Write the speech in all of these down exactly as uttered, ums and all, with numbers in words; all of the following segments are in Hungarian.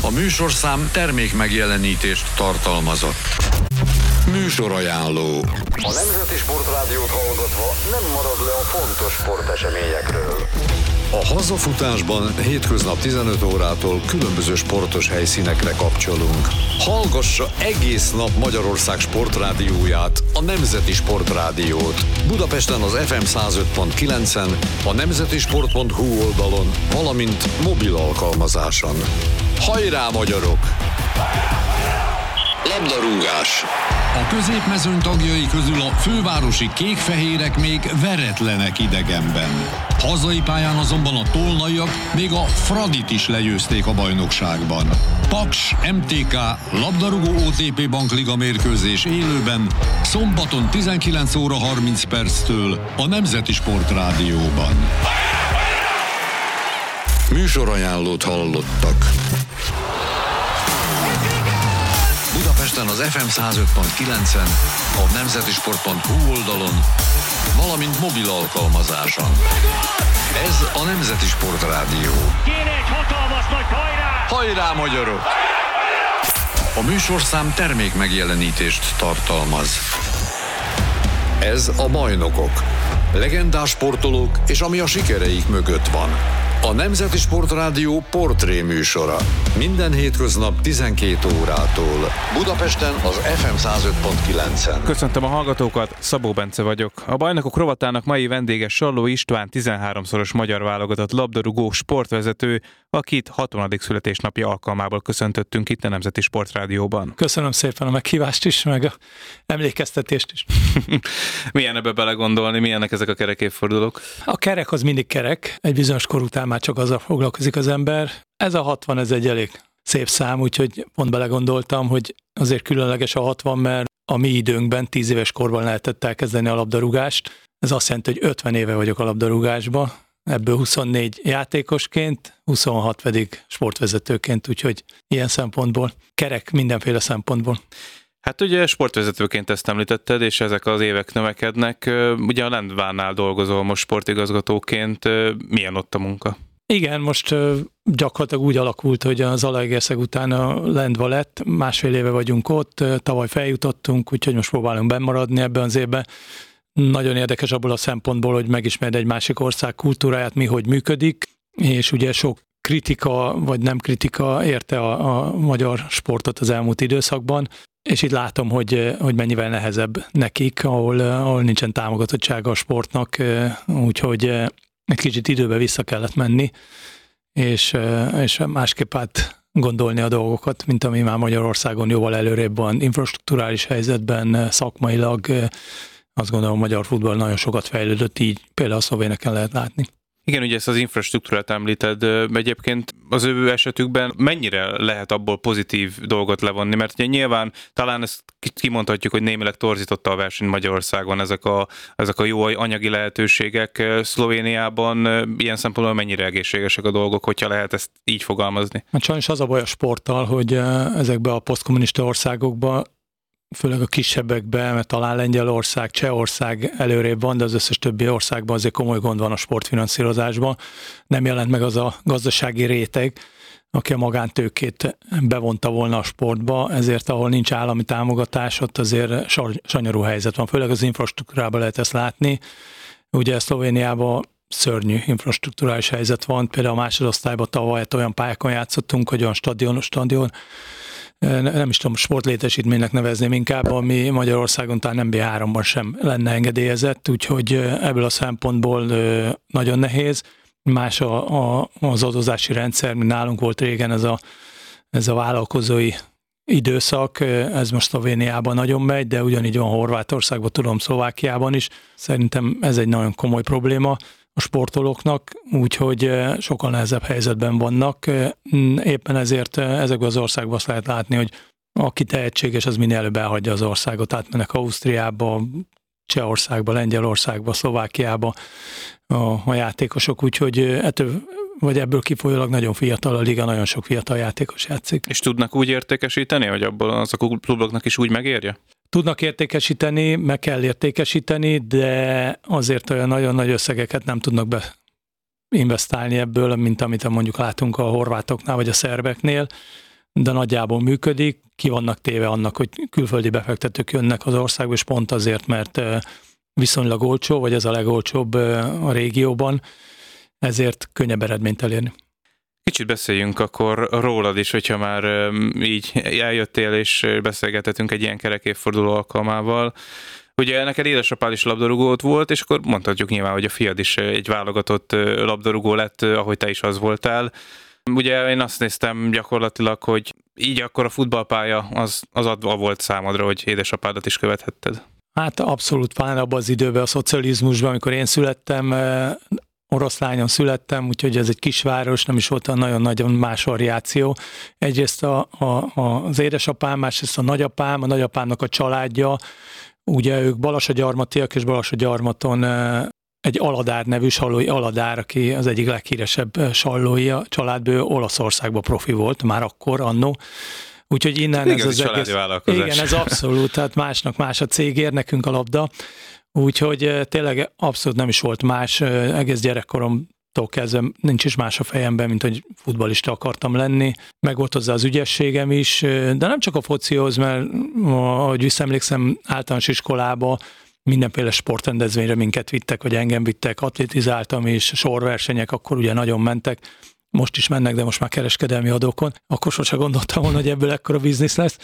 A műsorszám termék megjelenítést tartalmazott. Műsorajánló. A Nemzeti Sportrádiót hallgatva nem marad le a fontos sporteseményekről. A hazafutásban hétköznap tizenöt órától különböző sportos helyszínekre kapcsolunk. Hallgassa egész nap Magyarország sportrádióját, a Nemzeti Sportrádiót. Budapesten az ef em száz öt pont kilencen, a nemzetisport pont hu oldalon, valamint mobil alkalmazáson. Hajrá, magyarok! Labdarúgás. A középmezőny tagjai közül a fővárosi kékfehérek még veretlenek idegenben. Hazai pályán azonban a tolnaiak még a Fradit is legyőzték a bajnokságban. Paks em té ká labdarúgó o té pé Bankliga mérkőzés élőben szombaton tizenkilenc óra harminc perctől a Nemzeti Sportrádióban. Műsorajánlót hallottak. Budapesten az ef em száz öt pont kilencen, a nemzetisport pont hu oldalon, valamint mobil alkalmazáson. Ez a Nemzeti Sportrádió. Kéne egy hatalmas nagy hajrá! Hajrá, magyarok! A műsorszám termék megjelenítést tartalmaz. Ez a Bajnokok. Legendás sportolók és ami a sikereik mögött van. A Nemzeti Sportrádió portré műsora. Minden hétköznap tizenkét órától. Budapesten az ef em száz öt pont kilencen. Köszöntöm a hallgatókat, Szabó Bence vagyok. A Bajnokok rovatának mai vendége Salló István, tizenháromszoros magyar válogatott labdarúgó sportvezető, akit hatvanas születésnapja alkalmából köszöntöttünk itt a Nemzeti Sportrádióban. Köszönöm szépen a meghívást is, meg a emlékeztetést is. Milyen ebbe belegondolni, milyenek ezek a kerek évfordulók? A kerek az mindig kerek, egy bizonyos kor után már csak azzal foglalkozik az ember. Ez a hatvan, ez egy elég szép szám, úgyhogy pont belegondoltam, hogy azért különleges a hatvan, mert a mi időnkben, tíz éves korban lehetett elkezdeni a labdarúgást. Ez azt jelenti, hogy ötven éve vagyok a labdarúgásban, ebből huszonnégy játékosként, huszonhat pedig sportvezetőként, úgyhogy ilyen szempontból kerek mindenféle szempontból. Hát ugye sportvezetőként ezt említetted, és ezek az évek növekednek. Ugye a Lendvánál dolgozol most sportigazgatóként. Milyen ott a munka? Igen, most gyakorlatilag úgy alakult, hogy az Zalaegerszeg után a Lendva lett, másfél éve vagyunk ott, tavaly feljutottunk, úgyhogy most próbálunk bennmaradni ebben az évben. Nagyon érdekes abból a szempontból, hogy megismerd egy másik ország kultúráját, mi hogy működik, és ugye sok kritika, vagy nem kritika érte a, a magyar sportot az elmúlt időszakban, és itt látom, hogy, hogy mennyivel nehezebb nekik, ahol, ahol nincsen támogatottsága a sportnak, úgyhogy egy kicsit időbe vissza kellett menni, és, és másképp át gondolni a dolgokat, mint ami már Magyarországon jóval előrébb van, infrastrukturális helyzetben, szakmailag. Azt gondolom, a magyar futball nagyon sokat fejlődött, így például a szlovéneken lehet látni. Igen, ugye ezt az infrastruktúrát említed, egyébként az ő esetükben mennyire lehet abból pozitív dolgot levonni, mert ugye nyilván talán ezt kimondhatjuk, hogy némileg torzította a versenyt Magyarországon ezek a, ezek a jó anyagi lehetőségek. Szlovéniában ilyen szempontból mennyire egészségesek a dolgok, hogyha lehet ezt így fogalmazni? Hát sajnos az a baj a sporttal, hogy ezekben a posztkommunista országokban, főleg a kisebbekben, mert talán Lengyelország, Csehország előrébb van, de az összes többi országban azért komoly gond van a sportfinanszírozásban. Nem jelent meg az a gazdasági réteg, aki a magántőkét bevonta volna a sportba, ezért ahol nincs állami támogatás, ott azért sanyarú helyzet van. Főleg az infrastruktúrában lehet ezt látni. Ugye Szlovéniában szörnyű infrastruktúrális helyzet van, például a másodosztályban tavaly olyan pályákon játszottunk, hogy olyan stadion, stadion, nem is tudom, sportlétesítménynek nevezném inkább, ami Magyarországon talán em bé háromban sem lenne engedélyezett, úgyhogy ebből a szempontból nagyon nehéz. Más a, a, az adózási rendszer, mint nálunk volt régen ez a, ez a vállalkozói időszak, ez most Szlovéniában nagyon megy, de ugyanígy van Horvátországban, tudom, Szlovákiában is. Szerintem ez egy nagyon komoly probléma a sportolóknak, úgyhogy sokkal nehezebb helyzetben vannak. Éppen ezért ezekben az országban azt lehet látni, hogy aki tehetséges, az minél előbb elhagyja az országot, átmennek Ausztriába, Csehországba, Lengyelországba, Szlovákiába a, a játékosok, úgyhogy ettől, vagy ebből kifolyólag nagyon fiatal a liga, nagyon sok fiatal játékos játszik. És tudnak úgy értékesíteni, hogy abból az a kluboknak is úgy megérje? Tudnak értékesíteni, meg kell értékesíteni, de azért olyan nagyon nagy összegeket nem tudnak beinvestálni ebből, mint amit mondjuk látunk a horvátoknál vagy a szerbeknél. de nagyjából működik. Ki vannak téve annak, hogy külföldi befektetők jönnek az országba, és pont azért, mert viszonylag olcsó, vagy ez a legolcsóbb a régióban, ezért könnyebb eredményt elérni. Kicsit beszéljünk akkor rólad is, hogyha már így eljöttél és beszélgethetünk egy ilyen kerekévforduló alkalmával. Ugye neked édesapád is labdarúgó volt, és akkor mondhatjuk nyilván, hogy a fiad is egy válogatott labdarúgó lett, ahogy te is az voltál. Ugye én azt néztem gyakorlatilag, hogy így akkor a futballpálya az, az adva volt számodra, hogy édesapádat is követhetted. Hát abszolút, pláne abban az időben, a szocializmusban, amikor én születtem, oroszlányon születtem, úgyhogy ez egy kisváros, nem is volt nagyon-nagyon más variáció. Egyrészt a, a, az édesapám, másrészt a nagyapám, a nagyapámnak a családja, ugye ők Balassagyarmatiak, és Balassagyarmaton egy Aladár nevű Sallói Aladár, aki az egyik leghíresebb Sallói a családból, Olaszországban profi volt, már akkor, annó. Úgyhogy innen igen, ez az egész... Igen, ez abszolút, tehát másnak más a cégér, nekünk a labda. Úgyhogy tényleg abszolút nem is volt más, egész gyerekkoromtól kezdve nincs is más a fejemben, mint hogy futballista akartam lenni. Meg volt hozzá az ügyességem is, de nem csak a focihoz, mert ahogy visszaemlékszem, általános iskolába mindenféle sportrendezvényre minket vittek, vagy engem vittek, atlétizáltam is, sorversenyek akkor ugye nagyon mentek, most is mennek, de most már kereskedelmi adókon. Akkor sosem gondoltam volna, hogy ebből ekkora biznisz lesz.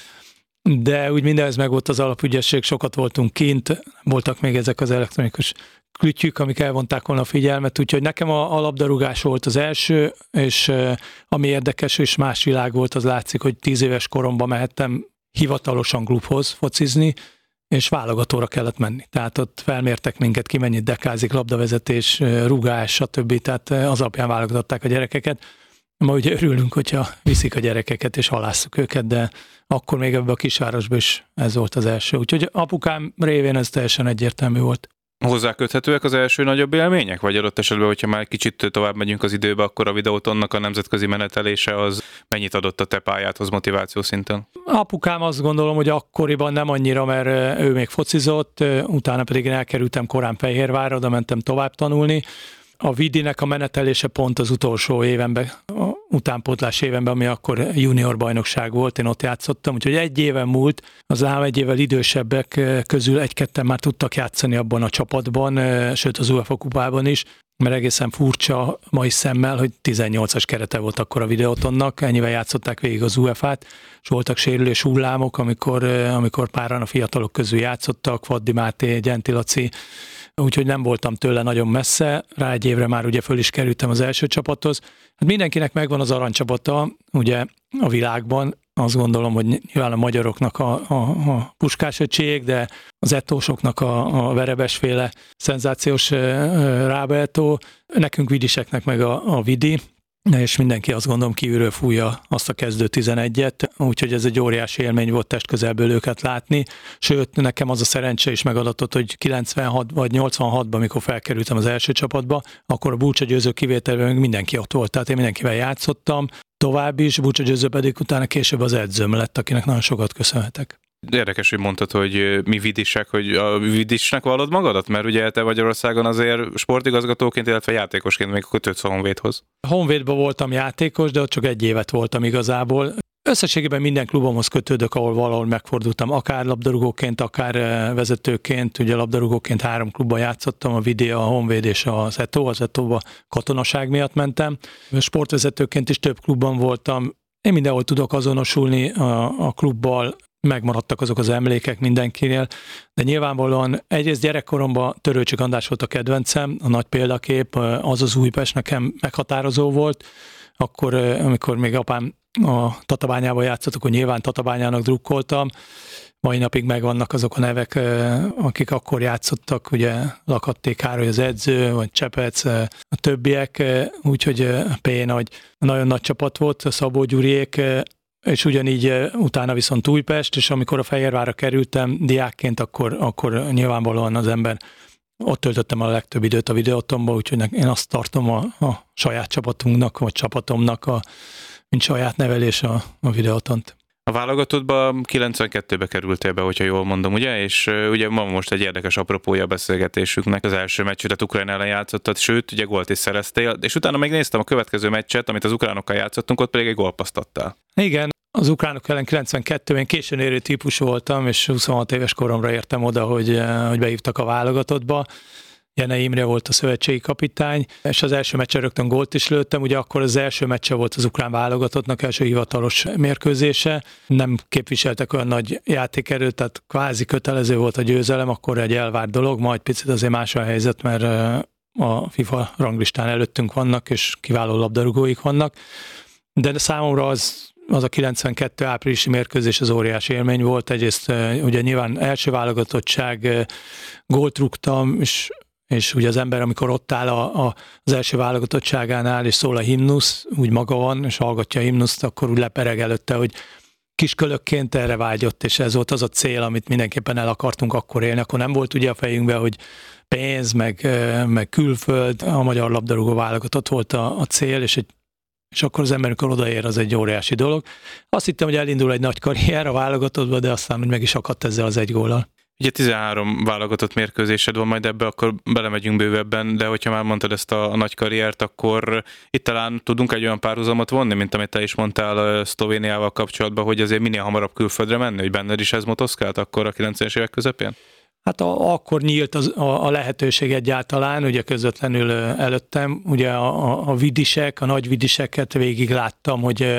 De úgy mindenhez meg volt az alapügyesség, sokat voltunk kint, voltak még ezek az elektronikus klütyük, amik elvonták volna a figyelmet, úgyhogy nekem a, a labdarúgás volt az első, és ami érdekes és más világ volt, az látszik, hogy tíz éves koromban mehettem hivatalosan klubhoz focizni, és válogatóra kellett menni. Tehát ott felmértek minket, ki mennyit dekázik, labdavezetés, rugás, stb. Tehát az alapján válogatották a gyerekeket. Ma ugye örülünk, hogyha viszik a gyerekeket és halásszuk őket, de akkor még ebben a kisvárosban is ez volt az első. Úgyhogy apukám révén ez teljesen egyértelmű volt. Hozzáköthetőek az első nagyobb élmények? Vagy adott esetben, hogyha már kicsit tovább megyünk az időbe, akkor a Videótonnak a nemzetközi menetelése az mennyit adott a te pályádhoz motiváció szinten? Apukám azt gondolom, hogy akkoriban nem annyira, mert ő még focizott, utána pedig én elkerültem korán Fehérvárra, oda mentem tovább tanulni. A Vidinek a menetelése pont az utolsó évenben, a utánpótlás évenben, ami akkor junior bajnokság volt, én ott játszottam, úgyhogy egy éven múlt, az nálam egy évvel idősebbek közül egy-ketten már tudtak játszani abban a csapatban, sőt az UEFA kupában is, mert egészen furcsa mai szemmel, hogy tizennyolcas kerete volt akkor a Videótonnak, ennyivel játszották végig az u e fát, és voltak sérülés hullámok, amikor, amikor páran a fiatalok közül játszottak, Vaddi Máté, Gyenti Laci, úgyhogy nem voltam tőle nagyon messze, rá egy évre már ugye föl is kerültem az első csapathoz. Hát mindenkinek megvan az aranycsapata, ugye a világban, azt gondolom, hogy nyilván a magyaroknak a, a, a Puskás öcsék, de az etósoknak a, a Verebesféle szenzációs Rába Etó, nekünk vidiseknek meg a, a Vidi, és mindenki azt gondolom kívülről fújja azt a kezdő tizenegyet, úgyhogy ez egy óriási élmény volt testközelből őket látni, sőt nekem az a szerencse is megadatott, hogy kilencvenhat vagy nyolcvanhatban, amikor felkerültem az első csapatba, akkor a Bulcsa Győző kivételben mindenki ott volt, tehát én mindenkivel játszottam, tovább is, Bulcsa Győző pedig utána később az edzőm lett, akinek nagyon sokat köszönhetek. Érdekes, hogy mondtad, hogy mi vidisek, hogy a vidisnek vallod magadat? Mert ugye te Magyarországon azért sportigazgatóként, illetve játékosként még kötődsz a Honvédhoz. Honvédban voltam játékos, de ott csak egy évet voltam igazából. Összességében minden klubomhoz kötődök, ahol valahol megfordultam, akár labdarúgóként, akár vezetőként. Ugye labdarúgóként három klubban játszottam, a Vidi, a Honvéd és az Etó. Az Etóba katonaság miatt mentem. Sportvezetőként is több klubban voltam. Én mindenhol tudok azonosulni a, a klubbal, megmaradtak azok az emlékek mindenkinél, de nyilvánvalóan egyrészt gyerekkoromban Törőcsik András volt a kedvencem, a nagy példakép, az az Újpest nekem meghatározó volt, akkor, amikor még apám a Tatabányában játszottak, akkor nyilván Tatabányának drukkoltam, mai napig megvannak azok a nevek, akik akkor játszottak, ugye Lakatté Károly az edző, vagy Csepec, a többiek, úgyhogy Péna, hogy nagyon nagy csapat volt, Szabó Gyuriék, és ugyanígy utána viszont Újpest, és amikor a Fehérvárra kerültem diákként, akkor, akkor nyilvánvalóan az ember ott töltöttem a legtöbb időt a Videótonba, úgyhogy én azt tartom a, a saját csapatunknak, vagy csapatomnak, a, mint saját nevelés a, a Videótont. A válogatottban kilencvenkettőbe kerültél be, hogyha jól mondom, ugye? És uh, ugye ma most egy érdekes apropója a beszélgetésünknek. Az első meccset Ukrajna ellen játszottad, sőt, ugye gólt is szereztél, és utána megnéztem a következő meccset, amit az ukránokkal játszottunk, ott pedig egy gólpaszt adtál. Igen, Az ukránok ellen kilencvenkettőben én későn érő típus voltam, és huszonhat éves koromra értem oda, hogy, hogy behívtak a válogatottba. Jenei Imre volt a szövetségi kapitány, és az első meccsen rögtön gólt is lőttem, ugye akkor az első meccse volt az ukrán válogatottnak, első hivatalos mérkőzése. Nem képviseltek olyan nagy játékerőt, tehát kvázi kötelező volt a győzelem, akkor egy elvárt dolog, majd picit azért más a helyzet, mert a FIFA ranglistán előttünk vannak, és kiváló labdarúgóik vannak. De számomra az az a kilencvenkettő áprilisi mérkőzés az óriási élmény volt. Egyrészt ugye nyilván első válogatottság, gólt rúgtam, és, és ugye az ember, amikor ott áll a, a, az első válogatottságánál, és szól a himnusz, úgy maga van, és hallgatja a himnuszt, akkor úgy lepereg előtte, hogy kiskölökként erre vágyott, és ez volt az a cél, amit mindenképpen el akartunk akkor élni. Akkor nem volt ugye a fejünkben, hogy pénz, meg, meg külföld, a magyar labdarúgó válogatott volt a, a cél, és egy és akkor az ember, amikor odaér, az egy óriási dolog. Azt hittem, hogy elindul egy nagy karrier a válogatottba, de aztán meg is akadt ezzel az egy góllal. Ugye tizenhárom válogatott mérkőzésed van, majd ebbe akkor belemegyünk bővebben, de hogyha már mondtad ezt a, a nagy karriert, akkor itt talán tudunk egy olyan párhuzamot vonni, mint amit te is mondtál Szlovéniával kapcsolatban, hogy azért minél hamarabb külföldre menni, hogy benned is ez motoszkált akkor a kilencvenes évek közepén? Hát a, akkor nyílt az, a, a lehetőség egyáltalán, ugye közvetlenül előttem, ugye a, a vidisek, a nagy vidiseket végig láttam, hogy,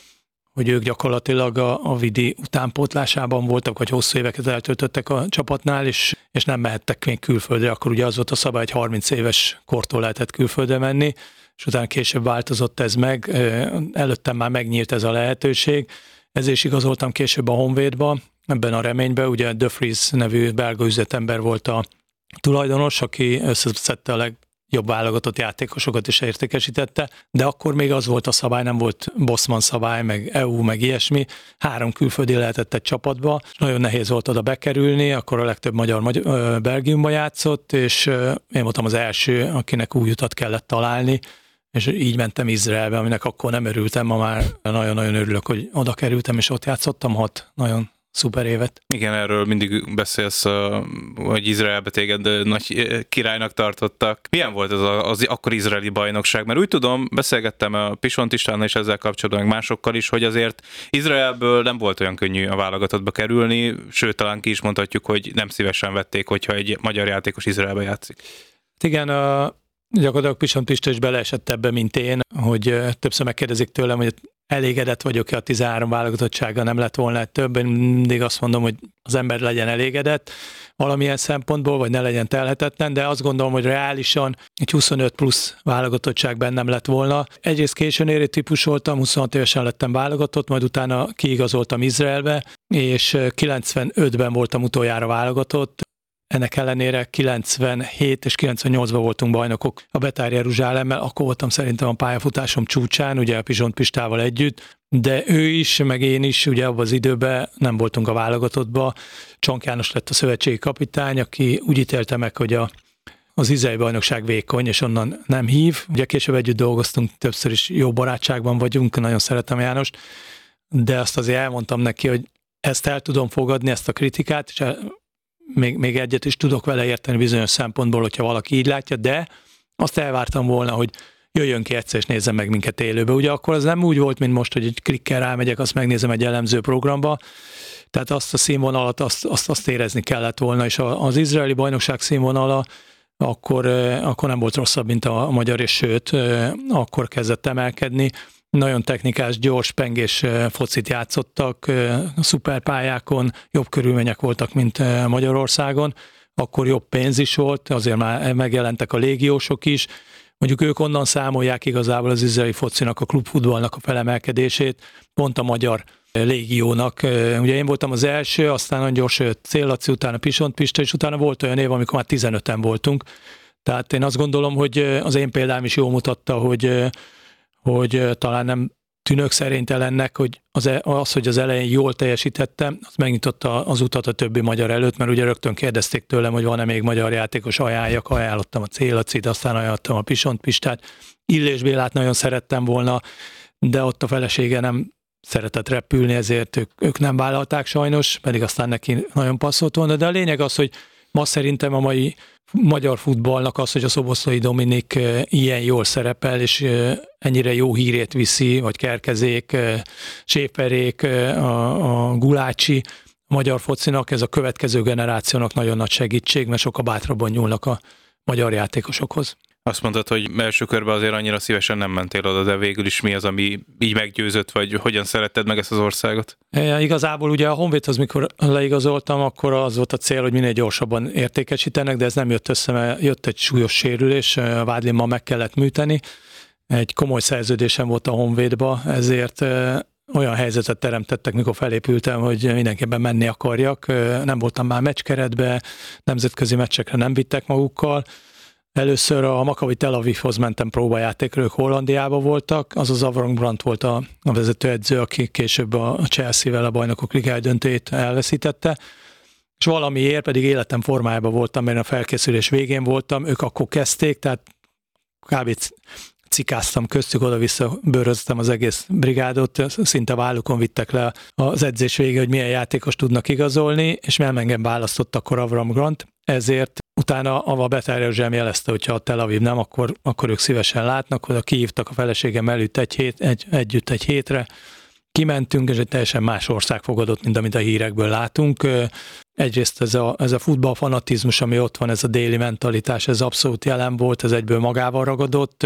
hogy ők gyakorlatilag a, a vidi utánpótlásában voltak, vagy hosszú éveket eltöltöttek a csapatnál, és, és nem mehettek még külföldre, akkor ugye az volt a szabály, hogy harminc éves kortól lehetett külföldre menni, és utána később változott ez meg, előttem már megnyílt ez a lehetőség, ezért is igazoltam később a Honvédba, ebben a reményben, ugye De Vries nevű belga üzletember volt a tulajdonos, aki összeszedte a legjobb válogatott játékosokat és értékesítette, de akkor még az volt a szabály, nem volt Bosman szabály, meg é u, meg ilyesmi, három külföldi lehetett egy csapatba, nagyon nehéz volt oda bekerülni, akkor a legtöbb magyar, magyar Belgiumban játszott, és én voltam az első, akinek új utat kellett találni, és így mentem Izraelbe, aminek akkor nem örültem, ma már nagyon-nagyon örülök, hogy oda kerültem, és ott játszottam hat nagyon szuper évet. Igen, erről mindig beszélsz, hogy Izraelbe téged nagy királynak tartottak. Milyen volt ez az, az akkor izraeli bajnokság? Mert úgy tudom, beszélgettem a Pisont Istvánnal is ezzel kapcsolatban, meg másokkal is, hogy azért Izraelből nem volt olyan könnyű a válogatottba kerülni, sőt, talán ki is mondhatjuk, hogy nem szívesen vették, hogyha egy magyar játékos Izraelbe játszik. Igen, a gyakorlatilag Pisont Pista is beleesett ebbe, mint én, hogy többször megkérdezik tőlem, hogy elégedett vagyok-e a tizenhárom válogatottsággal, nem lett volna több. Én mindig azt mondom, hogy az ember legyen elégedett valamilyen szempontból, vagy ne legyen telhetetlen, de azt gondolom, hogy reálisan egy huszonöt plusz válogatottság bennem lett volna. Egyrészt későn érő típus voltam, huszonhat évesen lettem válogatott, majd utána kiigazoltam Izraelbe, és kilencvenötben voltam utoljára válogatott. Ennek ellenére kilencvenhét és kilencvennyolcban voltunk bajnokok a Betar Jeruzsálemmel, akkor voltam szerintem a pályafutásom csúcsán, ugye a Pizsont Pistával együtt, de ő is, meg én is, ugye abban az időben nem voltunk a válogatottba. Csonk János lett a szövetségi kapitány, aki úgy ítélte meg, hogy a, az izraeli bajnokság vékony, és onnan nem hív. Ugye később együtt dolgoztunk, többször is jó barátságban vagyunk, nagyon szeretem Jánost, de azt azért elmondtam neki, hogy ezt el tudom fogadni, ezt a kritikát, és el, Még, még egyet is tudok vele érteni bizonyos szempontból, hogyha valaki így látja, de azt elvártam volna, hogy jöjjön ki egyszer és nézzen meg minket élőbe. Ugye akkor az nem úgy volt, mint most, hogy egy klikkel rámegyek, azt megnézem egy elemző programba, tehát azt a színvonalat, azt, azt, azt érezni kellett volna, és az izraeli bajnokság színvonala akkor, akkor nem volt rosszabb, mint a magyar, és sőt, akkor kezdett emelkedni. Nagyon technikás, gyors, pengés focit játszottak, szuperpályákon, jobb körülmények voltak, mint Magyarországon, akkor jobb pénz is volt, azért már megjelentek a légiósok is, mondjuk ők onnan számolják igazából az izraeli focinak, a klubfutballnak a felemelkedését, pont a magyar légiónak. Ugye én voltam az első, aztán nagyon gyors Cél Laci, utána Pisont Pista, és utána volt olyan év, amikor már tizenöten voltunk. Tehát én azt gondolom, hogy az én példám is jól mutatta, hogy hogy talán nem tűnök szerénytelennek, hogy az, az, hogy az elején jól teljesítettem, az megnyitotta az utat a többi magyar előtt, mert ugye rögtön kérdezték tőlem, hogy van-e még magyar játékos, ajánljak, ajánlottam a Célacit, aztán ajánlottam a Pisont Pistát, Illés Bélát nagyon szerettem volna, de ott a felesége nem szeretett repülni, ezért ők, ők nem vállalták sajnos, pedig aztán neki nagyon passzolt volna, de a lényeg az, hogy ma szerintem a mai magyar futballnak az, hogy a Szoboszlai Dominik ilyen jól szerepel, és ennyire jó hírét viszi, vagy Kerkezék, Séperék, a, a Gulácsi, a magyar focinak, ez a következő generációnak nagyon nagy segítség, mert sokkal bátrabban nyúlnak a magyar játékosokhoz. Azt mondtad, hogy első körben azért annyira szívesen nem mentél oda, de végül is mi az, ami így meggyőzött, vagy hogyan szeretted meg ezt az országot? E, igazából ugye a Honvédhoz, mikor leigazoltam, akkor az volt a cél, hogy minél gyorsabban értékesítenek, de ez nem jött össze, mert jött egy súlyos sérülés, vádlimmal meg kellett műteni. Egy komoly szerződésem volt a Honvédba, ezért olyan helyzetet teremtettek, mikor felépültem, hogy mindenképpen menni akarjak. Nem voltam már meccskeretbe, nemzetközi meccsekre nem vittek magukkal. Először a Maccabi Tel Avivhoz mentem próbajátékra, ők Hollandiában voltak, az az Avram Grant volt a, a vezetőedző, aki később a Chelsea-vel a Bajnokok Ligája döntőjét elveszítette, és valamiért pedig életem formájában voltam, mert a felkészülés végén voltam, ők akkor kezdték, tehát kb. Cikáztam köztük, oda-vissza bőröztem az egész brigádot, szinte vállukon vittek le az edzés végén, hogy milyen játékos tudnak igazolni, és nem engem választott akkor Avram Grant, ezért utána a Betár Erzsém jelezte, hogy ha a Tel Aviv nem, akkor, akkor ők szívesen látnak, oda kihívtak a feleségem előtt egy hét, egy, együtt egy hétre, kimentünk, és egy teljesen más ország fogadott, mint amit a hírekből látunk. Egyrészt ez a, ez a futballfanatizmus, ami ott van, ez a déli mentalitás, ez abszolút jelen volt, ez egyből magával ragadott,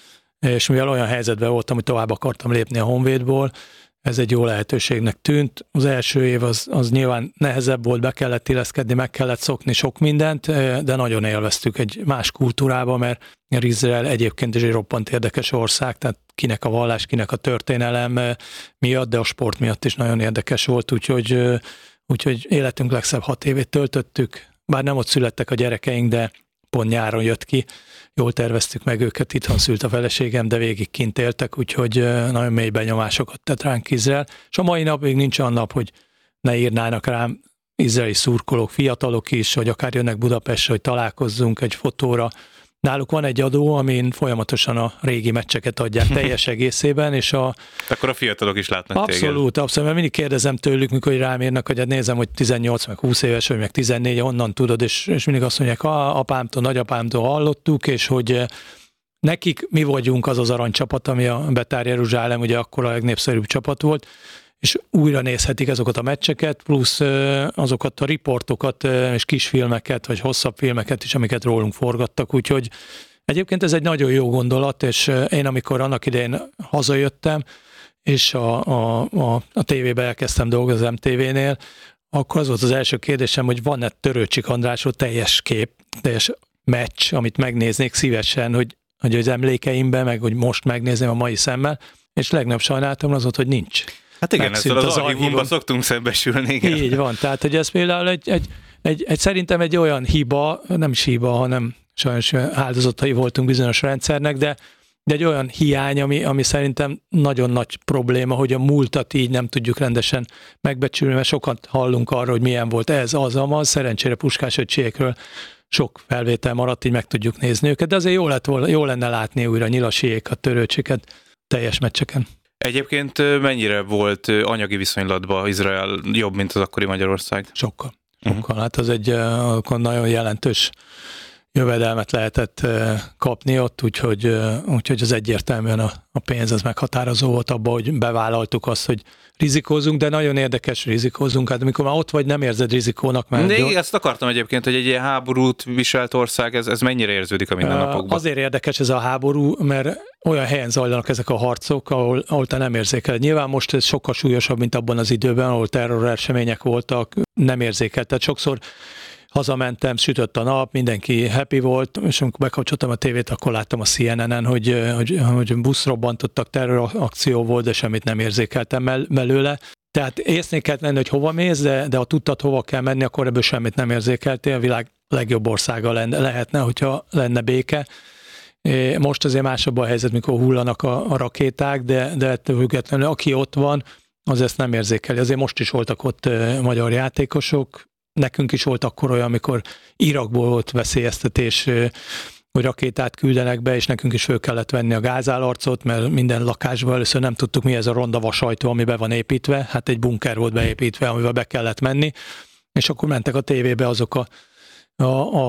és mivel olyan helyzetben voltam, hogy tovább akartam lépni a Honvédból, ez egy jó lehetőségnek tűnt. Az első év az, az nyilván nehezebb volt, be kellett illeszkedni, meg kellett szokni sok mindent, de nagyon élveztük egy más kultúrába, mert Izrael egyébként is egy roppant érdekes ország, tehát kinek a vallás, kinek a történelem miatt, de a sport miatt is nagyon érdekes volt, úgyhogy, úgyhogy életünk legszebb hat évét töltöttük, bár nem ott születtek a gyerekeink, de pont nyáron jött ki, jól terveztük meg őket, itthon szült a feleségem, de végig kint éltek, úgyhogy nagyon mély benyomásokat tett ránk Izrael. És a mai napig nincs olyan nap, hogy ne írnának rám izraeli szurkolók, fiatalok is, vagy akár jönnek Budapestre, hogy találkozzunk egy fotóra. Náluk van egy adó, amin folyamatosan a régi meccseket adják teljes egészében, és a... Akkor a fiatalok is látnak abszolút, téged. Abszolút, abszolút, mert mindig kérdezem tőlük, mikor rám írnak, hogy hát nézem, hogy tizennyolc, meg húsz éves, vagy meg tizennégy, honnan tudod, és, és mindig azt mondják, ah, apámtól, nagyapámtól hallottuk, és hogy nekik mi vagyunk az az aranycsapat, ami a Betár Jeruzsálem, ugye akkor a legnépszerűbb csapat volt, és újra nézhetik azokat a meccseket, plusz azokat a riportokat és kisfilmeket, vagy hosszabb filmeket is, amiket rólunk forgattak, úgyhogy egyébként ez egy nagyon jó gondolat, és én amikor annak idején hazajöttem, és a, a, a, a tévébe elkezdtem dolgozni az em té vé-nél, akkor az volt az első kérdésem, hogy van-e Törőcsik Andrásról teljes kép, teljes meccs, amit megnéznék szívesen, hogy, hogy az emlékeimben, meg hogy most megnézném a mai szemmel, és legnagyobb sajnálatom az volt, hogy nincs. Hát igen, Megszűnt ezzel az, az archívumban szoktunk szembesülni. Igen. Így van, tehát hogy ez például egy, egy, egy, egy, szerintem egy olyan hiba, nem is hiba, hanem sajnos áldozatai voltunk bizonyos rendszernek, de, de egy olyan hiány, ami, ami szerintem nagyon nagy probléma, hogy a múltat így nem tudjuk rendesen megbecsülni, mert sokat hallunk arról, hogy milyen volt ez, az, amaz, szerencsére Puskás öccsékről sok felvétel maradt, így meg tudjuk nézni őket, de azért jó, lett volna, jó lenne látni újra Nyilasiékat, Törőcsiket teljes meccseken. Egyébként mennyire volt anyagi viszonylatban Izrael jobb, mint az akkori Magyarország? Sokkal. Sokkal. Uh-huh. Hát az egy akkor nagyon jelentős jövedelmet lehetett kapni ott, úgyhogy, úgyhogy az egyértelműen a, a pénz az meghatározó volt abban, hogy bevállaltuk azt, hogy rizikózunk, de nagyon érdekes rizikózunk. Hát amikor már ott vagy, nem érzed rizikónak. Mert de ezt akartam egyébként, hogy egy ilyen háborút viselt ország, ez, ez mennyire érződik a mindennapokban? Azért érdekes ez a háború, mert olyan helyen zajlanak ezek a harcok, ahol, ahol te nem érzékeled. Nyilván most ez sokkal súlyosabb, mint abban az időben, ahol terroresemények voltak, nem érzékelt. Tehát sokszor hazamentem, sütött a nap, mindenki happy volt, és amikor bekapcsoltam a tévét, akkor láttam a cé en en-en, hogy, hogy, hogy busz robbantottak, terrorakció volt, de semmit nem érzékeltem belőle. Tehát észnél kellett lenni, hogy hova mész, de, de ha tudtad, hova kell menni, akkor ebből semmit nem érzékeltél. A világ legjobb országa lenne, lehetne, hogyha lenne béke. Most azért másabb a helyzet, mikor hullanak a, a rakéták, de, de ettől függetlenül, aki ott van, az ezt nem érzékeli. Azért most is voltak ott magyar játékosok, nekünk is volt akkor olyan, amikor Irakból volt veszélyeztetés, hogy rakétát küldenek be, és nekünk is föl kellett venni a gázálarcot, mert minden lakásban először nem tudtuk, mi ez a ronda vasajtó, ami be van építve, hát egy bunker volt beépítve, amivel be kellett menni, és akkor mentek a tévébe azok a, a, a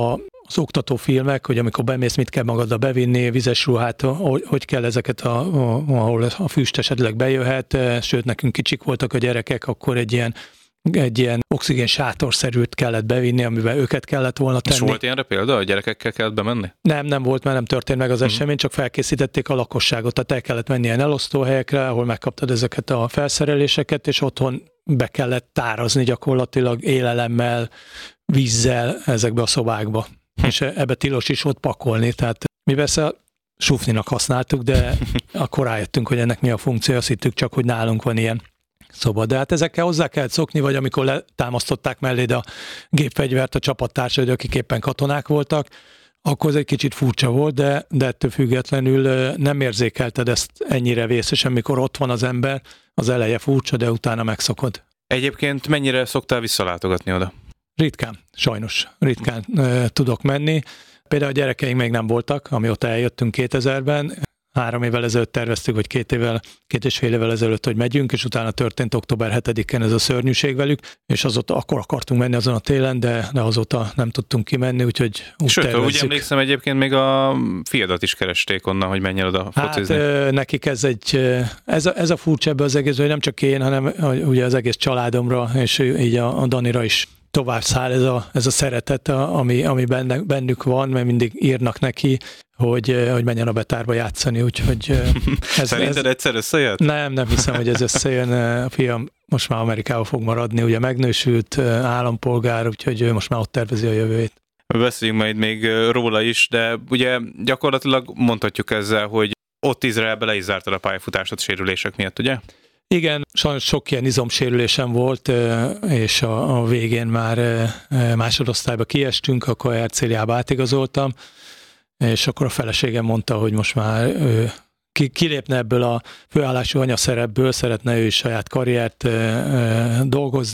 az oktatófilmek, hogy amikor bemész, mit kell magaddal bevinni, vizes ruhát, hogy kell ezeket, a, a, ahol a füst esetleg bejöhet, sőt, nekünk kicsik voltak a gyerekek, akkor egy ilyen egy ilyen oxigén sátorszerűt kellett bevinni, amiben őket kellett volna tenni. És volt ilyenre példa, a gyerekekkel kellett bemenni? Nem, nem volt, mert nem történt meg az uh-huh. esemény, csak felkészítették a lakosságot, tehát el kellett menni ilyen elosztóhelyekre, ahol megkaptad ezeket a felszereléseket, és otthon be kellett tárazni gyakorlatilag élelemmel, vízzel ezekbe a szobákba. Hm. És ebbe tilos is volt pakolni, tehát mi persze sufninak használtuk, de akkor rájöttünk, hogy ennek mi a funkció, azt hittük csak, hogy nálunk van ilyen szoba. De hát ezekkel hozzá kellett szokni, vagy amikor letámasztották melléd a gépfegyvert a csapattársad, akik éppen katonák voltak, akkor ez egy kicsit furcsa volt, de, de ettől függetlenül nem érzékelted ezt ennyire vészesen, mikor ott van az ember, az eleje furcsa, de utána megszokod. Egyébként mennyire szoktál visszalátogatni oda? Ritkán, sajnos ritkán e, tudok menni. Például a gyerekeink még nem voltak, amióta eljöttünk kétezerben. Három évvel ezelőtt terveztük, vagy két évvel, két és fél évvel ezelőtt, hogy megyünk, és utána történt október hetedikén ez a szörnyűség velük, és azóta akkor akartunk menni azon a télen, de, de azóta nem tudtunk kimenni, úgyhogy úgy Sőt, tervezzük. úgy emlékszem, egyébként még a fiadat is keresték onnan, hogy menjen oda focizni. Hát nekik ez egy, ez a, ez a furcsa ebbe az egész, hogy nem csak én, hanem ugye az egész családomra, és így a, a Danira is tovább száll ez a, ez a szeretet, ami, ami benne, bennük van, mert mindig írnak neki, hogy, hogy menjen a Betárba játszani, úgyhogy... Ez, Szerinted ez, egyszer összejött? Nem, nem hiszem, hogy ez összejön. A fiam most már Amerikába fog maradni, ugye megnősült állampolgár, úgyhogy ő most már ott tervezi a jövőjét. Beszéljünk majd még róla is, de ugye gyakorlatilag mondhatjuk ezzel, hogy ott Izraelbe le is zártad a pályafutásod sérülések miatt, ugye? Igen, sajnos sok ilyen izomsérülésem volt, és a, a végén már másodosztályba kiestünk, akkor Ercéliába átigazoltam, és akkor a feleségem mondta, hogy most már ő kilépne ebből a főállású anyaszerepből, szeretne ő is saját karriert dolgozni,